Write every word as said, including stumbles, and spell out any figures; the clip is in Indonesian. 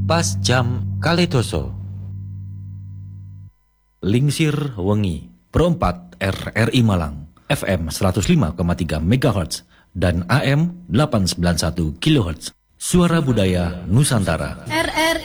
Pas jam Kaledoso. Lingsir Wengi Perempat R R I Malang F M seratus lima koma tiga megahertz dan A M delapan ratus sembilan puluh satu kilohertz. Suara Budaya Nusantara. R R